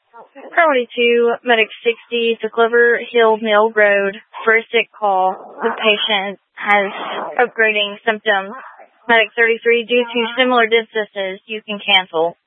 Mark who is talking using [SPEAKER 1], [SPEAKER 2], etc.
[SPEAKER 1] Priority 2, Medic 60 to Clover Hill Mill Road for a sick call. The patient has upgrading symptoms. Medic 33, due to similar distances, you can cancel.